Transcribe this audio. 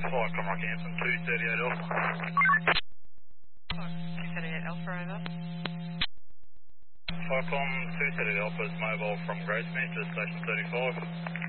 Falcon Rocky Hanson, 238 Alpha. 238 Alpha, over. Falcon 238 Alpha is mobile from Gracemead to station 35.